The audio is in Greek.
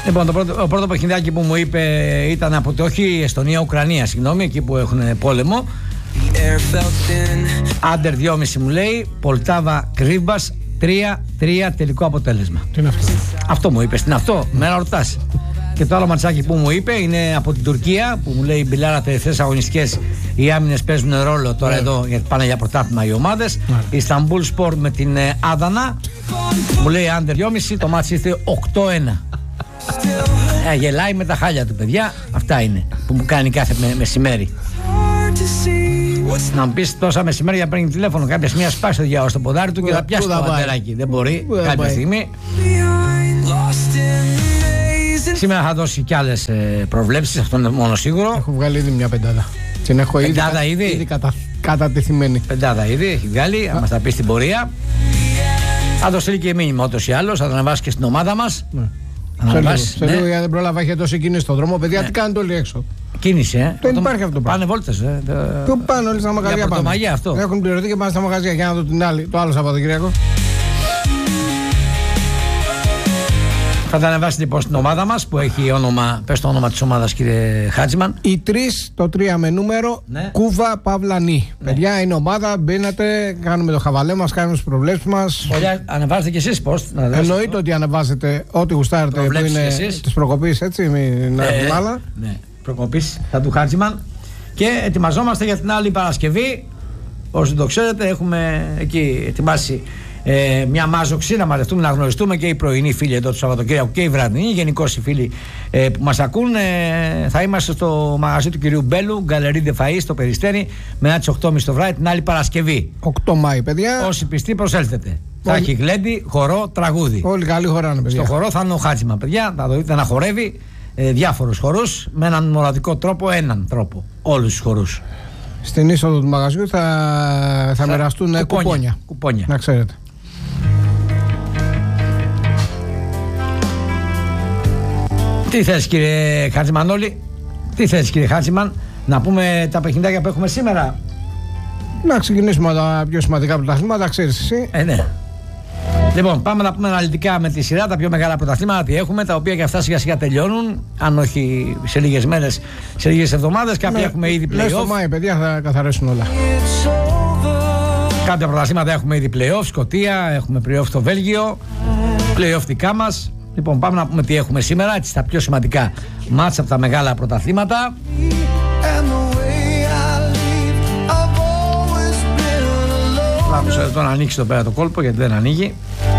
Λοιπόν, το πρώτο παιχνιδάκι που μου είπε ήταν από το όχι Εστονία-Ουκρανία, συγγνώμη, εκεί που έχουν πόλεμο. Άντερ 2,5 μου λέει. Πολτάβα Κρύβας 3-3 τελικό αποτέλεσμα. Τι είναι αυτό? Αυτό μου είπε. Τι είναι αυτό? Μένα ρωτάς. Και το άλλο ματσάκι που μου είπε είναι από την Τουρκία, που μου λέει Μπιλάρα, τελευταίες αγωνιστικές οι άμυνες παίζουν ρόλο τώρα εδώ, γιατί πάνε για πρωτάθλημα οι ομάδες. Η Ισταμπούλ Σπορ με την Άδανα, μου λέει Άντερ 2,5, το μάτσι ήρθε 8-1. Γελάει με τα χάλια του, παιδιά. Αυτά είναι που μου κάνει κάθε μεσημέρι. Να μου πεις τόσα μεσημέρια παίρνει τηλέφωνο, κάποια στιγμή σπάσει το διάολο στο ποδάρι του και θα πιάσει το αντεράκι. Δεν μπορεί κάποια στιγμή. Σήμερα θα δώσει κι άλλες προβλέψεις, αυτό είναι μόνο σίγουρο. Έχω βγάλει ήδη μια πεντάδα. Την έχω ήδη κατατεθειμένη. Πεντάδα ήδη έχει βγάλει, αν μας τα πει στην πορεία. Θα το στείλει και μήνυμα ούτως ή άλλως, θα το ανεβάσει και στην ομάδα μας. Σε λίγο, γιατί δεν πρόλαβα, είχε τόση κίνηση στον δρόμο. Παιδιά, τι κάνετε όλοι έξω? Κίνηση, Δεν υπάρχει αυτό το πράγμα. Πάνε βόλτες, Πού πάνε όλοι στα μαγαζιά? Αυτό. Έχουν πληρωθεί και πάνε στα μαγαζιά. Για να δω το άλλο Σαββατοκύριακο. Θα τα ανεβάσει λοιπόν στην ομάδα μας που έχει όνομα. Πες το όνομα της ομάδας, κύριε Χάτζημαν. Οι 3, το 3 με νούμερο, ναι. Κούβα Παυλανή. Ναι. Παιδιά, είναι ομάδα, μπαίνετε, κάνουμε το χαβαλέ μας, κάνουμε τις προβλέψεις μας. Ωραία, ανεβάζετε κι εσείς πώς? Εννοείται ότι ανεβάζετε ό,τι γουστάρετε που είναι της προκοπής, έτσι, μην έχουμε άλλα. Ναι, προκοπής θα του Χάτζημαν. Και ετοιμαζόμαστε για την άλλη Παρασκευή. Όσοι το ξέρετε, έχουμε εκεί ετοιμάσει μια μάζοξη να μαζευτούμε, να γνωριστούμε και οι πρωινοί φίλοι εδώ του Σαββατοκύριακου και οι βραδινοί. Γενικώς οι φίλοι που μας ακούν. Θα είμαστε στο μαγαζί του κυρίου Μπέλου, Γκαλερί Ντε Φαΐ, στο Περιστέρι, μετά τις 8.30 το βράδυ την άλλη Παρασκευή. 8 Μάη, παιδιά. Όσοι πιστοί, προσέλθετε. Θα έχει γλέντι, χορό, τραγούδι. Όλοι καλοί χοράνε, παιδιά. Στο χορό θα είναι ο Χάτζημα, παιδιά. Θα το δείτε να χορεύει διάφορους χορούς με έναν μοναδικό τρόπο, έναν τρόπο. Όλους τους χορούς. Στην είσοδο του μαγαζιού θα μοιραστούν κουπόνια. Να ξέρετε. Τι θες, κύριε Χατζημανόλη? Τι θες, κύριε Χάτζημαν? Να πούμε τα παιχνιδάκια που έχουμε σήμερα. Να ξεκινήσουμε τα πιο σημαντικά πρωταθλήματα, ξέρεις εσύ. Ναι. Λοιπόν, πάμε να πούμε αναλυτικά με τη σειρά τα πιο μεγάλα πρωταθλήματα τι έχουμε, τα οποία και αυτά σιγά σιγά τελειώνουν. Αν όχι σε λίγες μέρες, σε λίγες εβδομάδες. Κάποια έχουμε ήδη play-off. Στο Μάη, παιδιά, θα καθαρίσουν όλα. Κάποια πρωταθλήματα έχουμε ήδη play-off. Σκωτία, έχουμε play-off στο Βέλγιο. Play-off δικά μας. Λοιπόν, πάμε να πούμε τι έχουμε σήμερα, έτσι, τα πιο σημαντικά μάτσα από τα μεγάλα πρωταθλήματα. Λάβω σε λεπτό να ανοίξει εδώ πέρα το κόλπο, γιατί δεν ανοίγει.